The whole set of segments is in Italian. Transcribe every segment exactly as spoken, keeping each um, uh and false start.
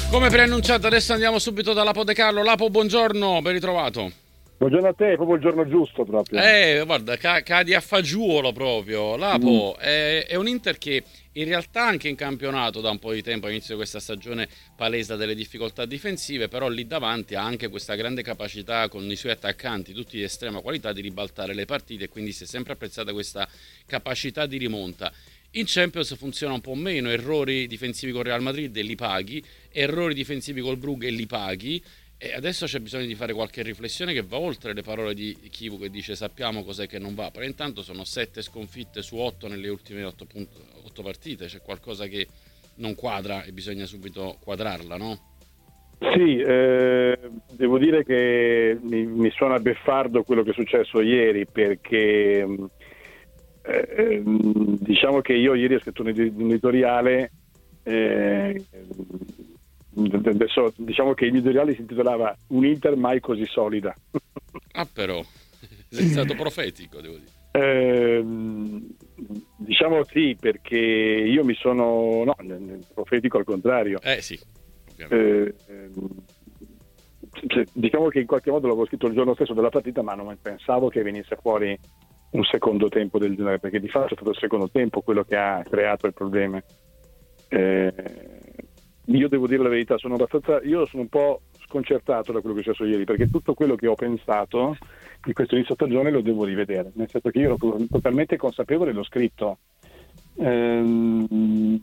Come preannunciato, adesso andiamo subito da Lapo De Carlo. Lapo, buongiorno, ben ritrovato. Buongiorno a te, è proprio il giorno giusto proprio. Eh, guarda, ca- cadi a fagiolo proprio. Lapo, Mm. è, è un Inter che in realtà anche in campionato da un po' di tempo, all'inizio di questa stagione, palesa delle difficoltà difensive, però lì davanti ha anche questa grande capacità con i suoi attaccanti, tutti di estrema qualità, di ribaltare le partite, e quindi si è sempre apprezzata questa capacità di rimonta. In Champions funziona un po' meno, errori difensivi con Real Madrid e li paghi, errori difensivi col Brugge e li paghi, e adesso c'è bisogno di fare qualche riflessione che va oltre le parole di Chivu che dice sappiamo cos'è che non va, però intanto sono sette sconfitte su otto nelle ultime otto, punt- otto partite, c'è qualcosa che non quadra e bisogna subito quadrarla, no? Sì, eh, devo dire che mi, mi suona beffardo quello che è successo ieri perché eh, diciamo che io ieri ho scritto un ed- un editoriale, eh, adesso diciamo che il mio editoriale si intitolava Un Inter mai così solida. Ah però, sei stato profetico, devo dire. Eh, diciamo sì, perché io mi sono no, profetico al contrario. Eh sì, ovviamente. Eh, ehm, cioè, diciamo che in qualche modo l'avevo scritto il giorno stesso della partita, ma non pensavo che venisse fuori un secondo tempo del genere, perché di fatto è stato il secondo tempo quello che ha creato il problema. Eh, io devo dire la verità, sono abbastanza, io sono un po' sconcertato da quello che è successo ieri, perché tutto quello che ho pensato di questo inizio stagione lo devo rivedere, nel senso che io ero totalmente consapevole, l'ho scritto, ehm,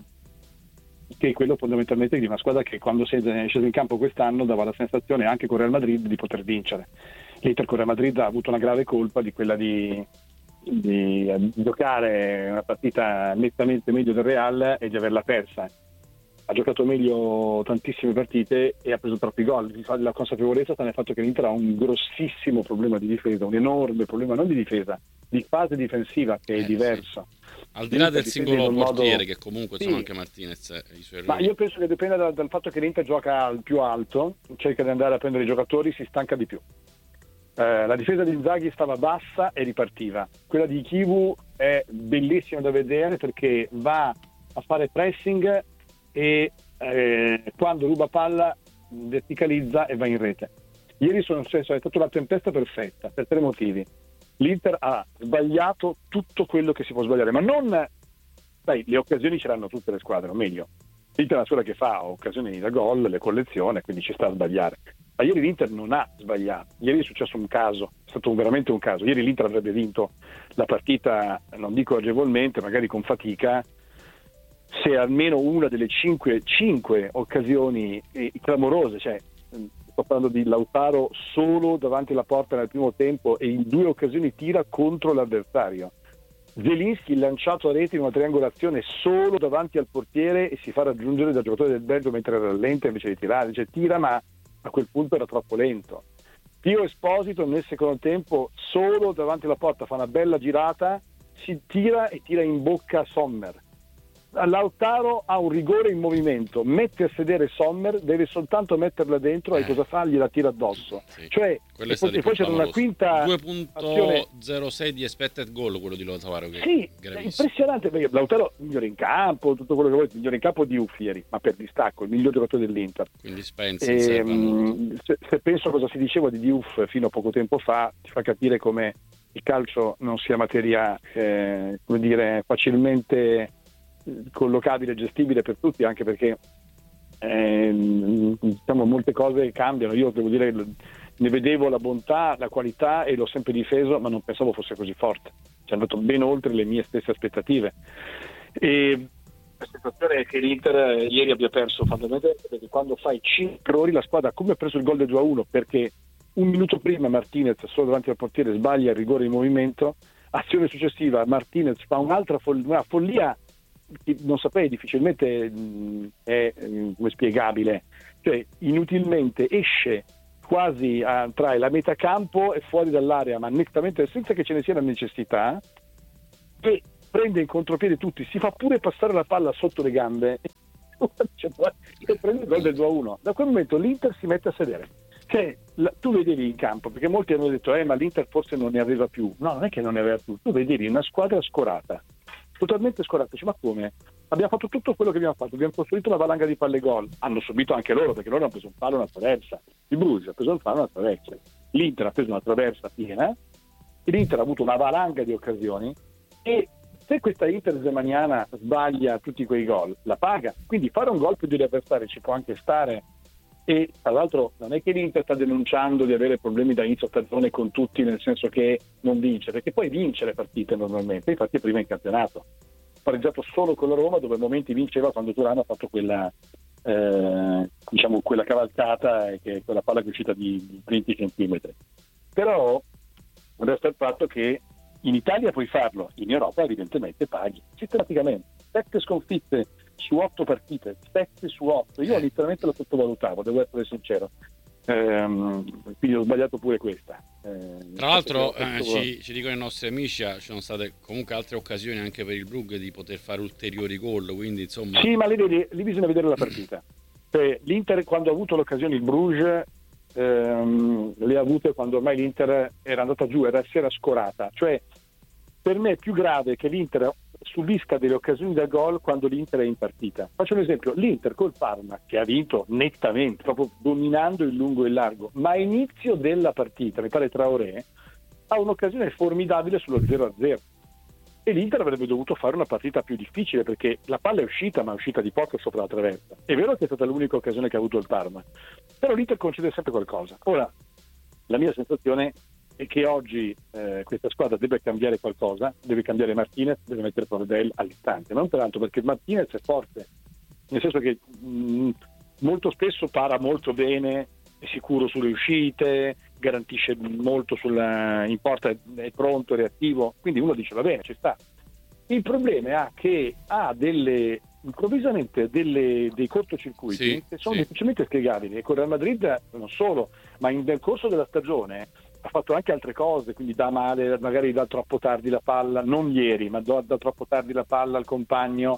che è quello fondamentalmente di una squadra che quando si è sceso in campo quest'anno dava la sensazione anche con Real Madrid di poter vincere. L'Inter con Real Madrid ha avuto una grave colpa di quella di, di, di giocare una partita nettamente meglio del Real e di averla persa. Ha giocato meglio tantissime partite e ha preso troppi gol. La consapevolezza sta nel fatto che l'Inter ha un grossissimo problema di difesa, un enorme problema non di difesa, di fase difensiva che è Eh, diverso. sì. Al di là del singolo portiere, modo... che comunque sì. sono anche Martinez e i suoi errori. Ma io penso che dipenda dal, dal fatto che l'Inter gioca al più alto, cerca di andare a prendere i giocatori, si stanca di più. Eh, la difesa di Inzaghi stava bassa e ripartiva. Quella di Chivu è bellissima da vedere perché va a fare pressing e eh, quando ruba palla verticalizza e va in rete. Ieri sono, è stata una tempesta perfetta per tre motivi. L'Inter ha sbagliato tutto quello che si può sbagliare, ma non, dai, le occasioni ce l'hanno tutte le squadre, o meglio, l'Inter è una squadra che fa occasioni da gol, le collezione, quindi ci sta a sbagliare. Ma ieri l'Inter non ha sbagliato, ieri è successo un caso, è stato veramente un caso. Ieri l'Inter avrebbe vinto la partita, non dico agevolmente, magari con fatica, se almeno una delle cinque, cinque occasioni eh, clamorose, cioè sto parlando di Lautaro solo davanti alla porta nel primo tempo e in due occasioni tira contro l'avversario. Zelinski lanciato a rete in una triangolazione solo davanti al portiere e si fa raggiungere dal giocatore del Belgio mentre rallenta invece di tirare, cioè tira ma a quel punto era troppo lento. Pio Esposito nel secondo tempo solo davanti alla porta fa una bella girata, si tira e tira in bocca a Sommer. Lautaro ha un rigore in movimento, mette a sedere Sommer, deve soltanto metterla dentro eh. e cosa fa? Gliela tira addosso. Sì. Cioè, e poi, e poi c'era una quinta due virgola zero sei di expected goal, quello di Lautaro, che sì, è impressionante, perché Lautaro migliore in campo, tutto quello che vuoi, migliore in campo di Uffieri, ma per distacco, il miglior giocatore dell'Inter. Quindi Spence e, mh, se, se penso a cosa si diceva di Diouf fino a poco tempo fa, ti fa capire come il calcio non sia materia eh, come dire facilmente collocabile e gestibile per tutti, anche perché eh, diciamo molte cose cambiano. Io devo dire ne vedevo la bontà, la qualità e l'ho sempre difeso, ma non pensavo fosse così forte, ci è andato ben oltre le mie stesse aspettative. E la situazione è che l'Inter ieri abbia perso fondamentalmente perché quando fai cinque errori la squadra, come ha preso il gol del due a uno, perché un minuto prima Martinez solo davanti al portiere sbaglia il rigore in movimento, azione successiva Martinez fa un'altra follia, una follia non saprei, difficilmente mh, è mh, come spiegabile, cioè inutilmente esce quasi a, tra la metà campo e fuori dall'area, ma nettamente senza che ce ne sia la necessità, e prende in contropiede tutti, si fa pure passare la palla sotto le gambe cioè, prende il gol del due a uno. Da quel momento l'Inter si mette a sedere, cioè, la, tu vedevi in campo, perché molti hanno detto eh ma l'Inter forse non ne aveva più, no, non è che non ne aveva più, tu vedevi una squadra scorata, totalmente scorata, ma come? abbiamo fatto tutto quello che abbiamo fatto, abbiamo costruito una valanga di palle gol, hanno subito anche loro perché loro hanno preso un palo e una traversa, il Bruges ha preso un palo e una traversa, l'Inter ha preso una traversa piena e l'Inter ha avuto una valanga di occasioni e se questa Inter zemaniana sbaglia tutti quei gol la paga, quindi fare un gol più degli avversari ci può anche stare. E tra l'altro non è che l'Inter sta denunciando di avere problemi da inizio stagione con tutti, nel senso che non vince, perché poi vince le partite normalmente, infatti prima in campionato ha pareggiato solo con la Roma dove a momenti vinceva quando Turano ha fatto quella eh, diciamo quella cavalcata e che quella palla che è uscita di, di venti centimetri. Però resta il fatto che in Italia puoi farlo, in Europa evidentemente paghi sistematicamente. Sette sconfitte su otto partite, sette su otto. Io inizialmente lo sottovalutavo, devo essere sincero. Ehm, quindi ho sbagliato pure questa. Ehm, Tra l'altro eh, sottoval- ci, ci dicono i nostri amici, ci sono state comunque altre occasioni anche per il Brugge di poter fare ulteriori gol, quindi insomma... Sì, ma lì, vedi, lì bisogna vedere la partita. Cioè, l'Inter quando ha avuto l'occasione, il Bruges ehm, le ha avute quando ormai l'Inter era andata giù, era, si era scorata. Cioè, per me è più grave che l'Inter subisca delle occasioni da gol quando l'Inter è in partita. Faccio un esempio, l'Inter col Parma, che ha vinto nettamente, proprio dominando il lungo e il largo, ma a inizio della partita, mi pare Traoré, ha un'occasione formidabile sullo zero a zero. E l'Inter avrebbe dovuto fare una partita più difficile perché la palla è uscita, ma è uscita di poco sopra la traversa. È vero che è stata l'unica occasione che ha avuto il Parma, però l'Inter concede sempre qualcosa. Ora, la mia sensazione è che oggi eh, questa squadra deve cambiare qualcosa, deve cambiare Martinez, deve mettere Provedel all'istante, non peraltro perché Martinez è forte, nel senso che mh, molto spesso para molto bene, è sicuro sulle uscite, garantisce molto sulla, in porta, è pronto, è reattivo, quindi uno dice va bene, ci sta. Il problema è che ha delle improvvisamente delle, dei cortocircuiti Sì, che sono sì. difficilmente spiegabili, e con Real Madrid non solo, ma in, nel corso della stagione ha fatto anche altre cose, quindi dà male, magari dà troppo tardi la palla, non ieri, ma dà, dà troppo tardi la palla al compagno,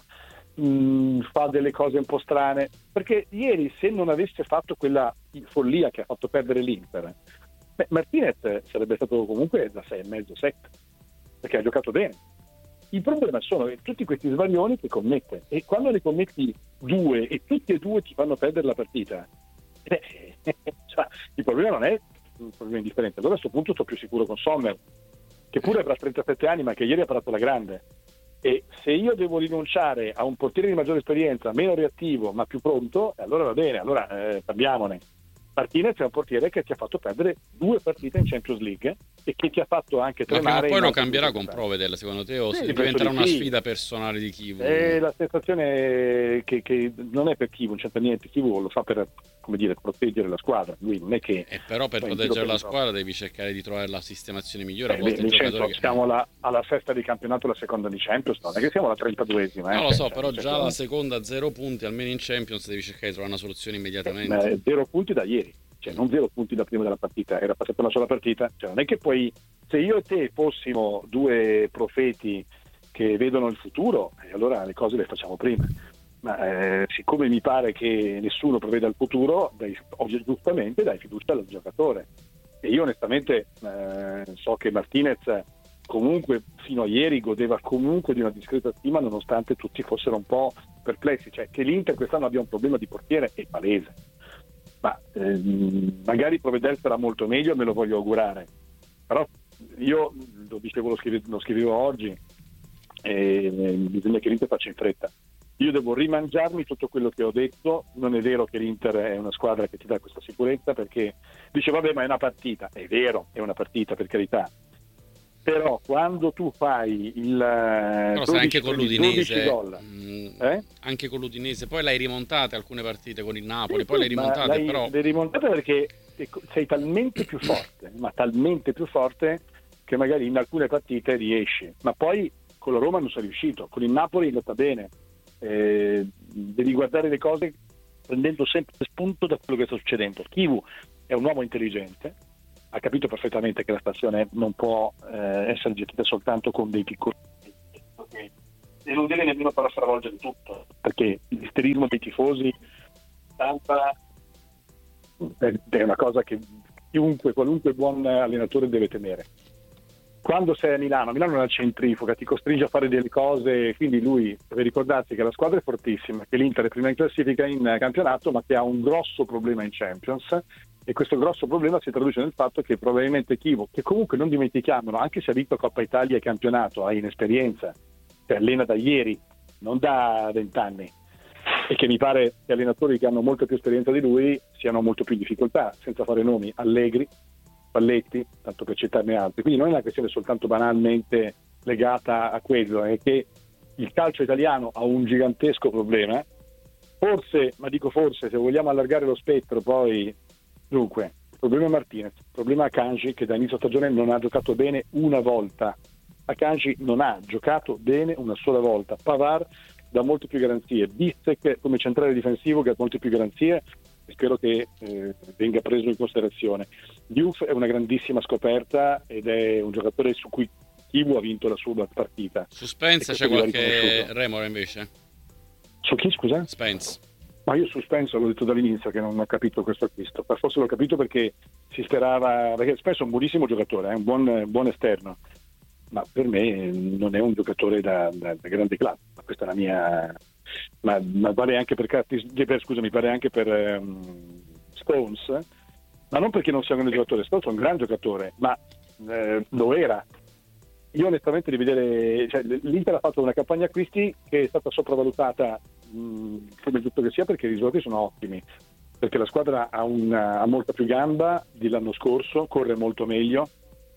mh, fa delle cose un po' strane, perché ieri se non avesse fatto quella follia che ha fatto perdere l'Inter, beh, Martinez sarebbe stato comunque da sei e mezzo, sette, perché ha giocato bene. Il problema sono tutti questi svarioni che commette, e quando ne commetti due e tutti e due ti fanno perdere la partita, eh, cioè, il problema non è un problema indifferente. Allora a questo punto sto più sicuro con Sommer, che pure avrà trentasette anni ma che ieri ha parato la grande, e se io devo rinunciare a un portiere di maggiore esperienza, meno reattivo ma più pronto, allora va bene, allora eh, parliamone. Martinez è un portiere che ti ha fatto perdere due partite in Champions League e che ti ha fatto anche Ma prima o tremare poi in lo altri cambierà due con risultati. Provedel, secondo te, o Sì, se penso diventerà di una sì. sfida personale di Kivu? E la sensazione che, che non è per Kivu, non c'entra niente, Kivu lo fa per, come dire, proteggere la squadra, lui non è che... E però per va in proteggere giro la per squadra devi cercare di trovare la sistemazione migliore. A Eh, volte beh, i giocatori Vincenzo, che... siamo alla, alla sesta di campionato, la seconda di Champions, non è che siamo alla trentaduesima. No, Eh? lo so, Cioè, però nel già senso, la seconda a zero punti, almeno in Champions, devi cercare di trovare una soluzione immediatamente. eh, zero punti da ieri, cioè non zero punti da prima della partita, era passata una sola partita, cioè non è che poi, se io e te fossimo due profeti che vedono il futuro, eh, allora le cose le facciamo prima, ma eh, siccome mi pare che nessuno preveda il futuro, dai, giustamente dai fiducia al giocatore, e io onestamente eh, so che Martinez comunque fino a ieri godeva comunque di una discreta stima nonostante tutti fossero un po' perplessi, cioè che l'Inter quest'anno abbia un problema di portiere è palese, ma ehm, magari Provedel sarà molto meglio, me lo voglio augurare, però io lo dicevo, lo scrivevo, lo scrivevo oggi, e bisogna che l'Inter faccia in fretta. Io devo rimangiarmi tutto quello che ho detto, non è vero che l'Inter è una squadra che ti dà questa sicurezza, perché dice vabbè ma è una partita, è vero, è una partita per carità, però quando tu fai il Però sai, anche con l'Udinese, gol, mh, eh? anche con l'Udinese, poi l'hai rimontate alcune partite con il Napoli, Sì, poi sì, l'hai ma rimontate, l'hai, però... l'hai rimontata perché sei talmente più forte, ma talmente più forte che magari in alcune partite riesci, ma poi con la Roma non sei riuscito, con il Napoli è andata bene, eh, devi guardare le cose prendendo sempre spunto da quello che sta succedendo. Kivu è un uomo intelligente, ha capito perfettamente che la stazione non può eh, essere gestita soltanto con dei piccoli, e non deve nemmeno far stravolgere tutto, perché l'isterismo dei tifosi stampa è una cosa che chiunque, qualunque buon allenatore deve temere. quando sei a Milano, Milano è una centrifuga, ti costringe a fare delle cose, quindi lui deve ricordarsi che la squadra è fortissima, che l'Inter è prima in classifica in campionato, ma che ha un grosso problema in Champions, e questo grosso problema si traduce nel fatto che probabilmente Chievo, che comunque non dimentichiamolo, anche se ha vinto Coppa Italia e campionato, ha inesperienza, si allena da ieri, non da vent'anni, e che mi pare che allenatori che hanno molto più esperienza di lui siano molto più in difficoltà, senza fare nomi, Allegri, Spalletti, tanto per citarne altri. Quindi non è una questione soltanto banalmente legata a quello, è che il calcio italiano ha un gigantesco problema, forse, ma dico forse, se vogliamo allargare lo spettro, poi dunque, il problema è Martinez, il problema è Akanji, che da inizio stagione non ha giocato bene una volta. Akanji non ha giocato bene una sola volta. Pavard dà molte più garanzie, Bissek come centrale difensivo che ha molte più garanzie, e spero che eh, venga preso in considerazione. Diouf è una grandissima scoperta ed è un giocatore su cui Kivu ha vinto la sua partita. Su Spence c'è qualche remora invece? Su chi, scusa? Spence. Ma io su Spence l'ho detto dall'inizio che non ho capito questo acquisto, forse l'ho capito perché si sperava, perché Spence è un buonissimo giocatore, è un buon, buon esterno, ma per me non è un giocatore da, da, da grande classe, questa è la mia, ma, ma vale anche per, per scusami, vale anche per um, Stones, ma non perché non sia un grande giocatore, Stones è un gran giocatore, ma eh, lo era. Io onestamente di vedere, cioè, l'Inter ha fatto una campagna acquisti che è stata sopravvalutata mh, come giusto che sia, perché i risultati sono ottimi, perché la squadra ha, una, ha molta più gamba dell'anno scorso, corre molto meglio.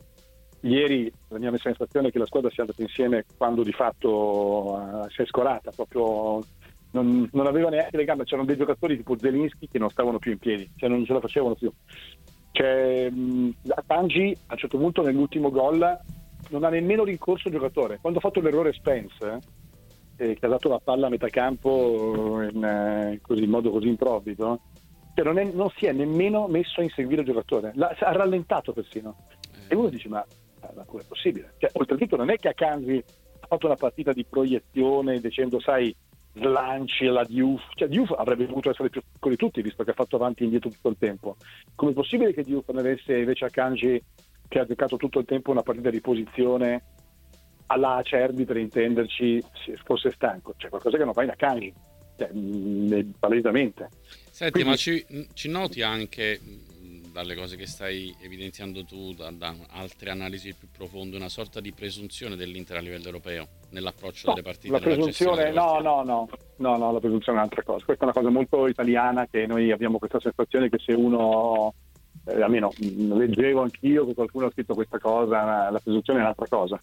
Ieri la mia sensazione è che la squadra sia andata insieme quando di fatto uh, si è scolata, proprio non, non aveva neanche le gambe, c'erano dei giocatori tipo Zelinski che non stavano più in piedi, cioè non ce la facevano più. Cioè, mh, Akanji a un certo punto nell'ultimo gol non ha nemmeno rincorso il giocatore. Quando ha fatto l'errore Spence, eh, che ha dato la palla a metà campo in, eh, così, in modo così improvviso, cioè non, è, non si è nemmeno messo a inseguire il giocatore, L'ha, ha rallentato persino. E uno dice, ma, ma come è possibile? Cioè, oltretutto non è che Akanji ha fatto una partita di proiezione dicendo, sai, slanci alla Diouf, cioè Diouf avrebbe dovuto essere più piccolo di tutti, visto che ha fatto avanti e indietro tutto il tempo. Com'è possibile che Diouf non avesse invece Akanji, che ha giocato tutto il tempo una partita di posizione alla Acerbi, per intenderci, fosse stanco? C'è qualcosa che non va in Akanji, cioè, mh, palesemente. Senti, Quindi, ma ci, ci noti anche dalle cose che stai evidenziando tu, da, da altre analisi più profonde, una sorta di presunzione dell'Inter a livello europeo nell'approccio no, delle partite? La presunzione, no, no, no, no, no, la presunzione è un'altra cosa. Questa è una cosa molto italiana, che noi abbiamo questa sensazione che se uno, eh, almeno leggevo anch'io che qualcuno ha scritto questa cosa, la presunzione è un'altra cosa.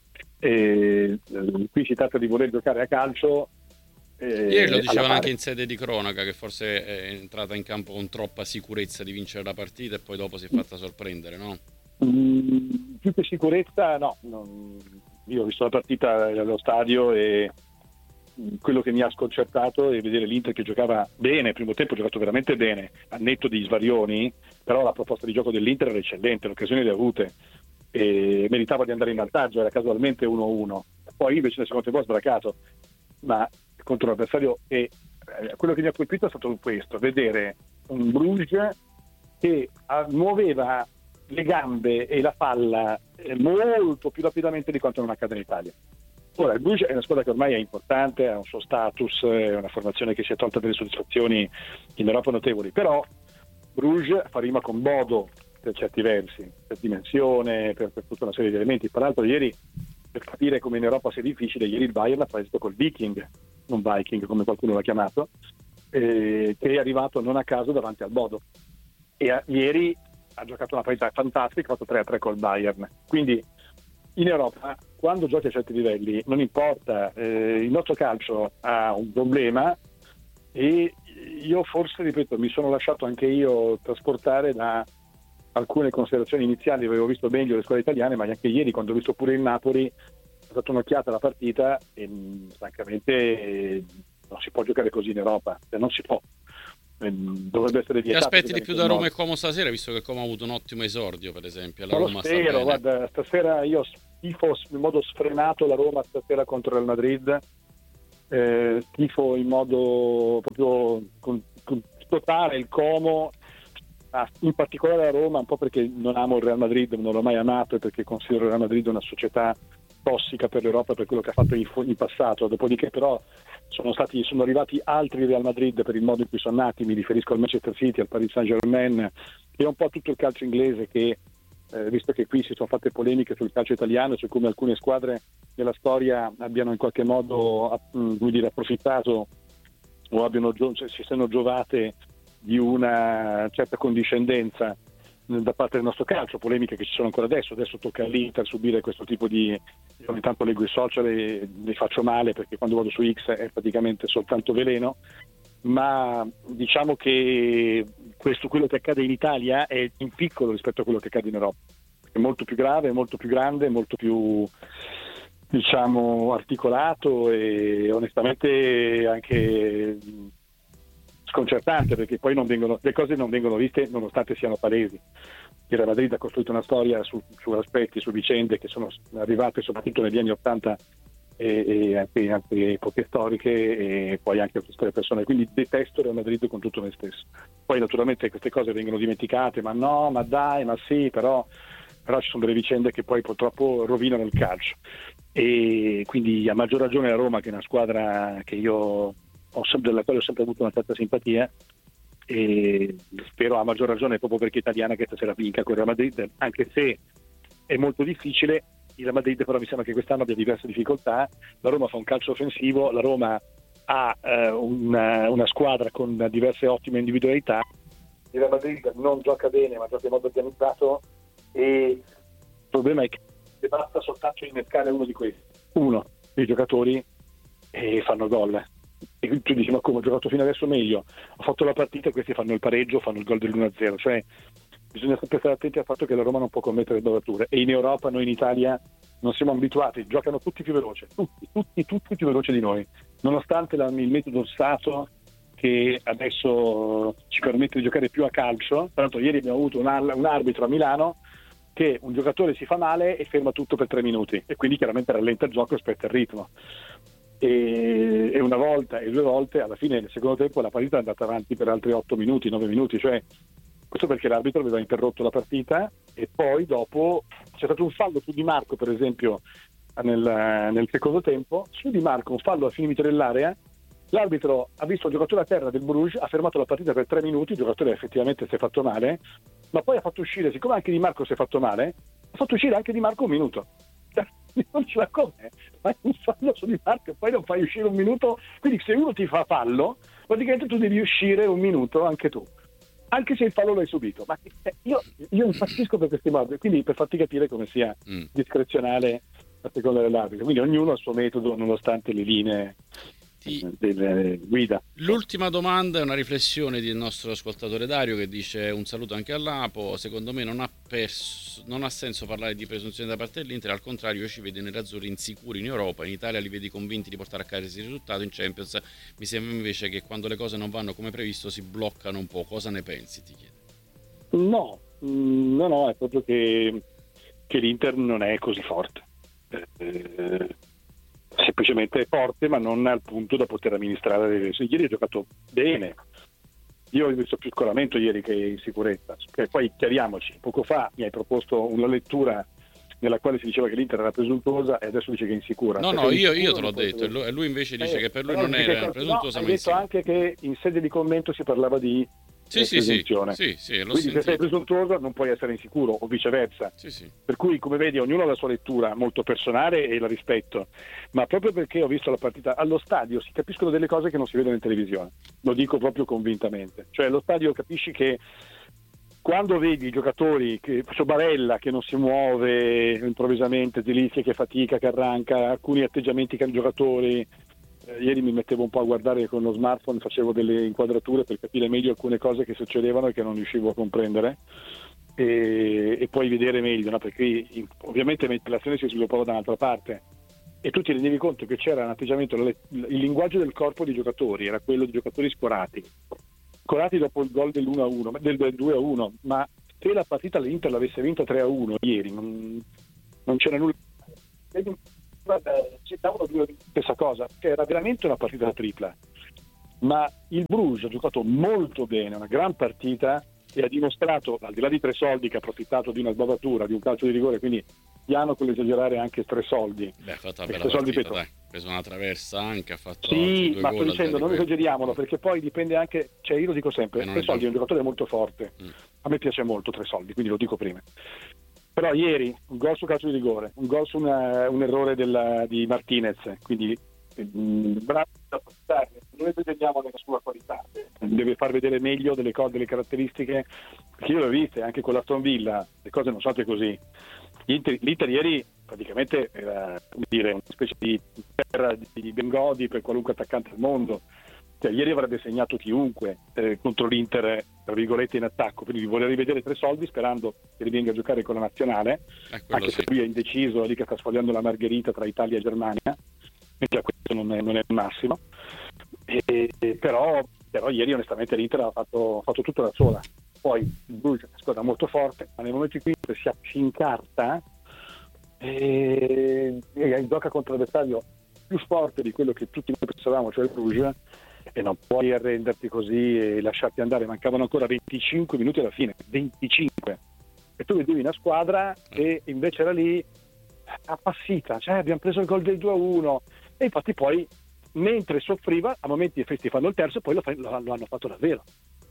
E, eh, qui si tratta di voler giocare a calcio. Ieri lo dicevano anche in sede di cronaca, che forse è entrata in campo con troppa sicurezza di vincere la partita e poi dopo si è fatta sorprendere, no? Mm, più che sicurezza, no. Non, io ho visto la partita allo stadio e quello che mi ha sconcertato è vedere l'Inter che giocava bene, il primo tempo ha giocato veramente bene, a netto di svarioni, però la proposta di gioco dell'Inter era eccellente, le occasioni le ha avute e meritava di andare in vantaggio, era casualmente uno a uno. Poi invece nel secondo tempo ha sbracato, ma contro un avversario, e eh, quello che mi ha colpito è stato questo, vedere un Bruges che ah, muoveva le gambe e la palla eh, molto più rapidamente di quanto non accade in Italia. Ora, il Bruges è una squadra che ormai è importante, ha un suo status, è una formazione che si è tolta delle soddisfazioni in Europa notevoli, però Bruges fa rima con Bodo per certi versi, per dimensione, per, per tutta una serie di elementi. Tra l'altro ieri, per capire come in Europa sia difficile, ieri il Bayern ha preso col Viking, non Viking come qualcuno l'ha chiamato, eh, che è arrivato non a caso davanti al Bodo. E a, ieri ha giocato una partita fantastica, ha fatto tre a tre col Bayern. Quindi in Europa, quando giochi a certi livelli, non importa, eh, il nostro calcio ha un problema e io forse, ripeto, mi sono lasciato anche io trasportare da alcune considerazioni iniziali, avevo visto meglio le squadre italiane, ma anche ieri quando ho visto pure il Napoli ho dato un'occhiata alla partita e francamente eh, non si può giocare così in Europa, cioè, non si può, eh, dovrebbe essere vietato. Ti aspetti di più da Roma e Como stasera, visto che Como ha avuto un ottimo esordio, per esempio? La Ma Roma lo spero, sta bene. Guarda, stasera io tifo in modo sfrenato la Roma stasera contro il Madrid, eh, tifo in modo proprio con, con totale il Como. in particolare a Roma, un po' perché non amo il Real Madrid, non l'ho mai amato, e perché considero il Real Madrid una società tossica per l'Europa per quello che ha fatto in, in passato. Dopodiché però sono stati sono arrivati altri Real Madrid per il modo in cui sono nati, mi riferisco al Manchester City, al Paris Saint-Germain e un po' tutto il calcio inglese che eh, visto che qui si sono fatte polemiche sul calcio italiano, su come alcune squadre della storia abbiano in qualche modo come dire, approfittato o abbiano cioè, si siano giovate di una certa condiscendenza da parte del nostro calcio, polemiche che ci sono ancora adesso. Adesso tocca all'Inter subire questo tipo di... Io ogni tanto leggo i social e mi faccio male perché quando vado su X è praticamente soltanto veleno, ma diciamo che questo, quello che accade in Italia è in piccolo rispetto a quello che accade in Europa. È molto più grave, molto più grande, molto più diciamo articolato e onestamente anche sconcertante, perché poi non vengono, le cose non vengono viste nonostante siano palesi. Il Real Madrid ha costruito una storia su, su aspetti, su vicende che sono arrivate soprattutto negli anni Ottanta e, e anche, anche epoche storiche e poi anche altre persone, quindi detesto il Real Madrid con tutto me stesso. Poi naturalmente queste cose vengono dimenticate, ma no, ma dai, ma sì, però, però ci sono delle vicende che poi purtroppo rovinano il calcio e quindi a maggior ragione la Roma, che è una squadra che io ho sempre, della quale ho sempre avuto una certa simpatia e spero a maggior ragione proprio perché è italiana che stasera vinca con il Real Madrid, anche se è molto difficile. Il Real Madrid però mi sembra che quest'anno abbia diverse difficoltà. La Roma fa un calcio offensivo, la Roma ha eh, una, una squadra con diverse ottime individualità. Il Real Madrid non gioca bene ma gioca in modo organizzato e il problema è che basta soltanto innescare uno di questi, uno dei giocatori e fanno gol. E tu dici ma come, ho giocato fino adesso meglio, ho fatto la partita e questi fanno il pareggio, fanno il gol dell'uno a zero, cioè bisogna sempre stare attenti al fatto che la Roma non può commettere bavature e in Europa, noi in Italia non siamo abituati, giocano tutti più veloce, tutti, tutti, tutti più veloci di noi, nonostante la, il metodo Stato che adesso ci permette di giocare più a calcio. Tra l'altro ieri abbiamo avuto un, ar- un arbitro a Milano che un giocatore si fa male e ferma tutto per tre minuti e quindi chiaramente rallenta il gioco e aspetta il ritmo. E, e una volta e due volte alla fine del secondo tempo la partita è andata avanti per altri otto minuti, nove minuti, cioè questo perché l'arbitro aveva interrotto la partita e poi dopo c'è stato un fallo su Di Marco per esempio nel, nel secondo tempo, su Di Marco un fallo a fine vita dell'area, l'arbitro ha visto il giocatore a terra del Bruges, ha fermato la partita per tre minuti, il giocatore effettivamente si è fatto male, ma poi ha fatto uscire, siccome anche Di Marco si è fatto male, ha fatto uscire anche Di Marco un minuto. Non ce la come, fai un fallo su Di Marco e poi non fai uscire un minuto, quindi se uno ti fa fallo praticamente tu devi uscire un minuto anche tu, anche se il fallo l'hai subito. Ma io, io impazzisco per questi modi, quindi per farti capire come sia mm. discrezionale a seconda dell'arbitro, quindi ognuno ha il suo metodo nonostante le linee Ti... delle guida. L'ultima domanda è una riflessione del nostro ascoltatore Dario che dice un saluto anche all'Apo. Secondo me non ha, pers- non ha senso parlare di presunzione da parte dell'Inter, al contrario io ci vedo i nerazzurri insicuri in Europa, in Italia li vedi convinti di portare a casa il risultato, in Champions mi sembra invece che quando le cose non vanno come previsto si bloccano un po'. Cosa ne pensi, ti chiedo? No, no, no, è proprio che, che l'Inter non è così forte. Eh, semplicemente è forte ma non al punto da poter amministrare. Ieri ha giocato bene, io ho visto più scoramento ieri che in sicurezza, e poi chiariamoci, poco fa mi hai proposto una lettura nella quale si diceva che l'Inter era presuntuosa e adesso dice che è insicura. No, no, io, io te l'ho detto e lui invece dice eh, che per lui non era presuntuosa, no, ma hai detto anche che in sede di commento si parlava di Sì, sì, sì, sì, sì, l'ho quindi sentito. Se sei presuntuoso non puoi essere insicuro o viceversa. Sì, sì. Per cui, come vedi, ognuno ha la sua lettura molto personale e la rispetto, ma proprio perché ho visto la partita allo stadio si capiscono delle cose che non si vedono in televisione, lo dico proprio convintamente. Cioè allo stadio capisci che quando vedi i giocatori, che faccio Barella che non si muove improvvisamente, Zilizia che fatica, che arranca, alcuni atteggiamenti che hanno i giocatori. Ieri mi mettevo un po' a guardare con lo smartphone, facevo delle inquadrature per capire meglio alcune cose che succedevano e che non riuscivo a comprendere e, e poi vedere meglio, no? Perché in, ovviamente l'azione si sviluppava da un'altra parte e tu ti rendevi conto che c'era un atteggiamento, il linguaggio del corpo dei giocatori era quello di giocatori scorati scorati dopo il gol dell'uno a uno, del, del due a uno, ma se la partita l'Inter l'avesse vinta tre a uno ieri non, non c'era nulla. Citavano due stessa cosa, che era veramente una partita tripla, ma il Bruges ha giocato molto bene, una gran partita e ha dimostrato, al di là di tre soldi, che ha approfittato di una sbavatura, di un calcio di rigore, quindi piano con l'esagerare anche tre soldi. Beh, ha fatto una Perché bella tre soldi, partita, ripeto. dai. Ha preso una traversa anche, ha fatto Sì, altri due ma gol. sto al dicendo, di là non di quello. esageriamolo, perché poi dipende anche, cioè io lo dico sempre, E non tre è soldi è un giusto. giocatore molto forte, Mm. a me piace molto tre soldi, quindi lo dico prima. Però ieri un gol su calcio di rigore, un gol su una- un errore del- di Martinez, quindi mh, bravo da portare. Noi vediamo nella sua qualità, deve far vedere meglio delle cose, delle caratteristiche, perché io l'ho viste anche con l'Aston Villa, le cose non sono state così. L'Inter, l'Inter ieri praticamente era, come dire, una specie di terra di Bengodi per qualunque attaccante al mondo. Cioè, ieri avrebbe segnato chiunque eh, contro l'Inter, tra virgolette, in attacco, quindi vuole rivedere tre soldi sperando che rivenga a giocare con la nazionale, Eh, quello anche sì. se lui è indeciso, è lì che sta sfogliando la margherita tra Italia e Germania, e già questo non è, non è il massimo. E, però, però ieri onestamente l'Inter ha fatto, ha fatto tutto da sola. Poi il Bruges è una squadra molto forte, ma nel momento in cui si, si incarta e, e gioca contro l'avversario più forte di quello che tutti noi pensavamo, cioè il Bruges, e non puoi arrenderti così e lasciarti andare. Mancavano ancora venticinque minuti alla fine, venticinque, e tu vedevi una squadra che invece era lì appassita, cioè abbiamo preso il gol del due a uno, e infatti poi mentre soffriva a momenti i fanno il terzo e poi lo, fa- lo, lo hanno fatto davvero.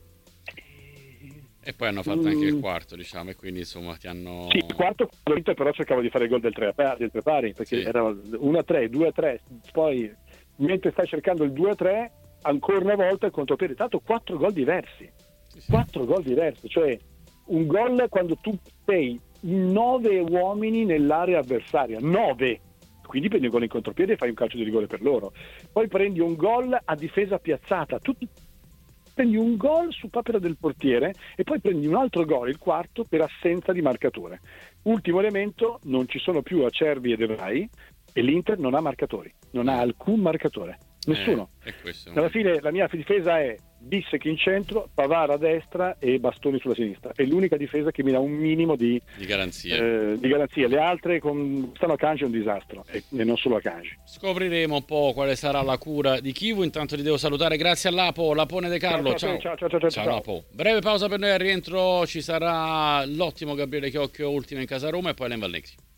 E poi hanno fatto anche il quarto, diciamo, e quindi insomma ti hanno... Sì, il quarto l'Inter però cercava di fare il gol del tre pari, perché Sì. era uno a tre, due a tre, poi mentre stai cercando il due a tre ancora una volta il contropiede, tanto quattro gol diversi, Sì, sì. quattro gol diversi, cioè un gol quando tu sei in nove uomini nell'area avversaria, nove, quindi prendi un gol in contropiede e fai un calcio di rigore per loro, poi prendi un gol a difesa piazzata, tu prendi un gol su papera del portiere e poi prendi un altro gol, il quarto, per assenza di marcatore. Ultimo elemento, non ci sono più Acerbi e De Vrij e l'Inter non ha marcatori, non ha alcun marcatore, nessuno. Eh, e questo... Alla fine la mia difesa è Bissek in centro, Pavard a destra e Bastoni sulla sinistra. È l'unica difesa che mi dà un minimo di, di garanzia. eh, di garanzia. Le altre con... stanno a Kanji è un disastro, e, e non solo a Kanji. Scopriremo un po' quale sarà la cura di Chivu. Intanto ti devo salutare. Grazie a Lapo, Lapone De Carlo. Ciao, Ciao, ciao, ciao, ciao, ciao, ciao ciao. Lapo. Breve pausa per noi, al rientro ci sarà l'ottimo Gabriele Chiocchio, ultima in casa Roma, e poi Len Valnegri.